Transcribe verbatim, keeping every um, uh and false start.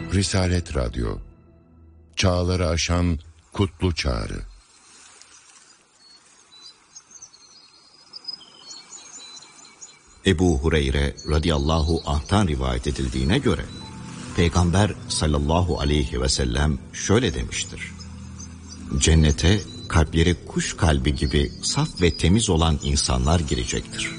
Risalet Radyo, çağları aşan kutlu çağrı. Ebu Hureyre radıyallahu anh'tan rivayet edildiğine göre Peygamber sallallahu aleyhi ve sellem şöyle demiştir: Cennete kalpleri kuş kalbi gibi saf ve temiz olan insanlar girecektir.